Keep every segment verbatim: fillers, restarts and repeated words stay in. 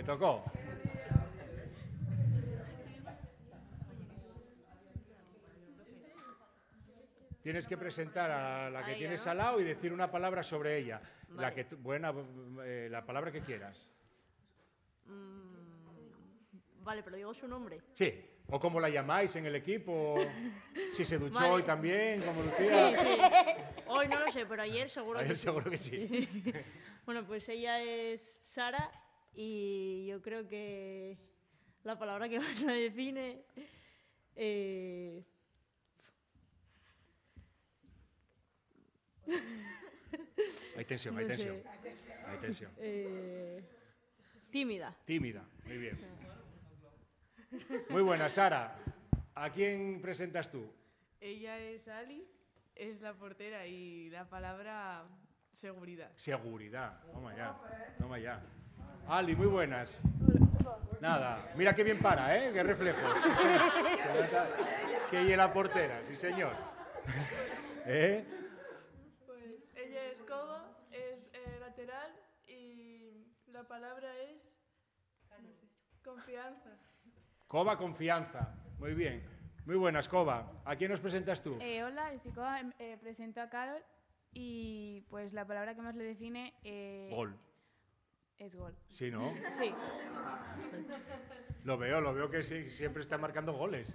¿Te tocó? Tienes que presentar a la que A ella, tienes ¿no? al lado y decir una palabra sobre ella. Vale. La, que, tú- buena, eh, la palabra que quieras. Mm, vale, pero digo su nombre. Sí. O cómo la llamáis en el equipo. Si se duchó Vale. hoy también, como Sí, Lucía. sí. Hoy no lo sé, pero ayer seguro Ayer que sí. seguro que sí. Bueno, pues ella es Sara y yo creo que la palabra que más la define... eh, Hay tensión, hay no tensión. sé, Hay tensión. eh, tímida. Tímida, muy bien. Muy buena, Sara. ¿A quién presentas tú? Ella es Ali, es la portera y la palabra seguridad. Seguridad. Toma ya, toma ya. Ali, muy buenas. Nada, mira qué bien para, ¿eh? Qué reflejos. Se nota que ella es la portera, sí señor. ¿Eh? Pues ella es codo, es eh, lateral y la palabra es no sé, confianza. Coba, confianza. Muy bien. Muy buenas, Coba. ¿A quién nos presentas tú? Eh, hola, soy Coba, em- eh, presento a Carol y pues la palabra que más le define eh, Gol. es gol. Sí, ¿no? Sí. Lo veo, lo veo que sí, siempre está marcando goles.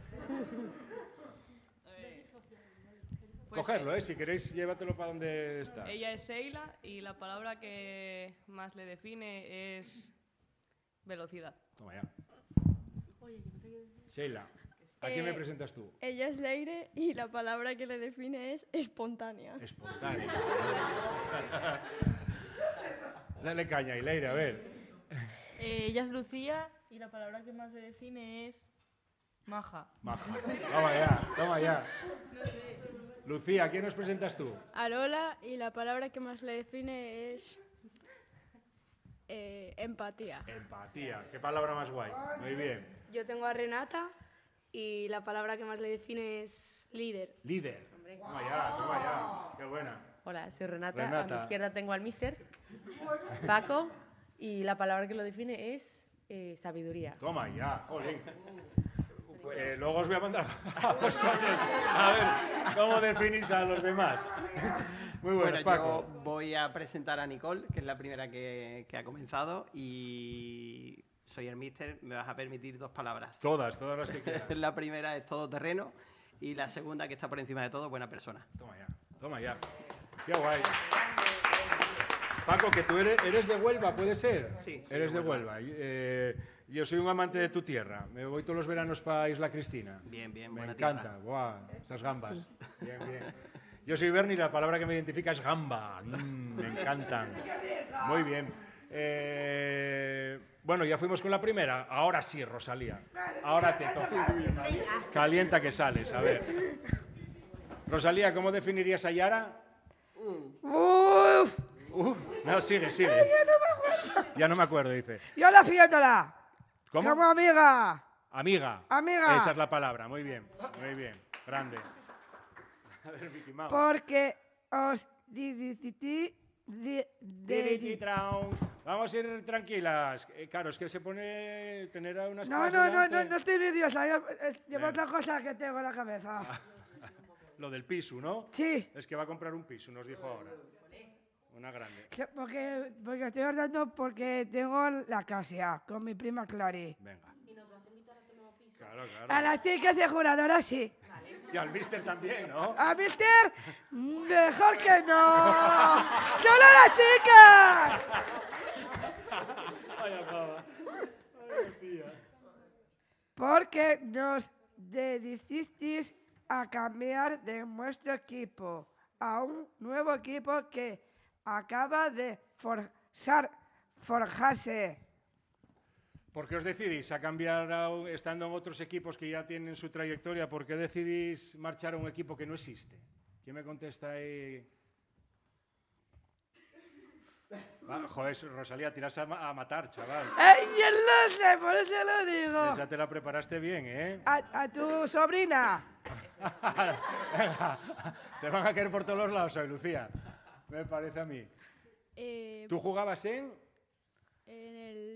Pues, Cogerlo, ¿eh? Si queréis, llévatelo para donde está. Ella es Sheila y la palabra que más le define es velocidad. Toma ya. Sheila, ¿a quién me Eh, presentas tú? Ella es Leire y la palabra que le define es espontánea. Espontánea. Dale caña, Leire, a ver. Eh, ella es Lucía y la palabra que más le define es maja. Maja. Toma ya, toma ya. Lucía, ¿a quién nos presentas tú? Arola y la palabra que más le define es eh, empatía. Empatía. ¿Qué palabra más guay? Muy bien. Yo tengo a Renata y la palabra que más le define es líder. Líder. Toma ya, toma ya. Qué buena. Hola, soy Renata. A Renata. mi izquierda tengo al mister Paco y la palabra que lo define es eh, sabiduría. Toma ya, jolín. Eh, luego os voy a mandar a vosotros a ver cómo definís a los demás. Muy buenas, Bueno, Paco. yo voy a presentar a Nicole, que es la primera que, que ha comenzado, y soy el mister. Me vas a permitir dos palabras. Todas, todas las que quieras. La primera es todoterreno y la segunda, que está por encima de todo, buena persona. Toma ya, toma ya. Qué guay. Paco, que tú eres, eres de Huelva, ¿puede ser? Sí, soy Eres de de Huelva. Y, eh, yo soy un amante de tu tierra. Me voy todos los veranos para Isla Cristina. Bien, bien, Me buena encanta. tierra. Buah, esas gambas. Bien, bien. Yo soy Bernie y la palabra que me identifica es gamba. Mm, me encantan. Muy bien. Eh, bueno, ya fuimos con la primera. Ahora sí, Rosalía. Ahora te toca. Calienta que sales, a ver. Rosalía, ¿cómo definirías a Yara? Uf, Uh, no, sigue, sigue. Ya no me acuerdo, dice. yo la fiétola. ¿Cómo? Como amiga. Amiga. Amiga. Esa es la palabra, muy bien, muy bien. Grande. A ver, Mickey Mouse. Porque os decidí de, Tiriti, de, traun. Vamos a ir tranquilas. Eh, claro, es que se pone tener a unas No, cosas no, no, no, delante. no estoy nerviosa. Yo, es, llevo Venga. otra cosa que tengo en la cabeza. Lo del piso, ¿no? Sí, Es que va a comprar un piso, nos dijo ahora. Una grande. que- porque, porque estoy ordenando porque tengo la casa con mi prima Clary. Venga. Claro, A claro. las chicas de juradoras sí. Y al mister también, ¿no? A Mister, mejor que no. ¡Solo las chicas! Vaya pava. Vaya tía. Porque nos decidisteis a cambiar de nuestro equipo a un nuevo equipo que acaba de forzar, forjarse. ¿Por qué os decidís a cambiar, a un- estando en otros equipos que ya tienen su trayectoria, por qué decidís marchar a un equipo que no existe? ¿Quién me contesta ahí? Ah, joder, Rosalía, tiras a, ma- a matar, chaval. ¡Ey, yo lo sé! Por eso lo digo. Esa te la preparaste bien, ¿eh? A, a tu sobrina. Venga, te van a caer por todos los lados hoy, Lucía. Me parece a mí. Eh, ¿Tú jugabas en...? en el